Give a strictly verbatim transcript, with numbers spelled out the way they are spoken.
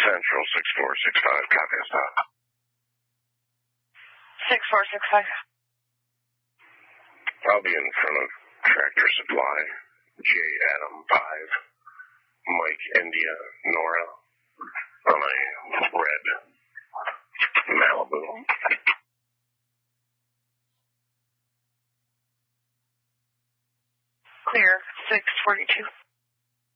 Central six four six five, copy and stop. six four six five. I'll be in front of Tractor Supply, J Adam five, Mike India Nora, on a red Malibu. Clear, six forty-two.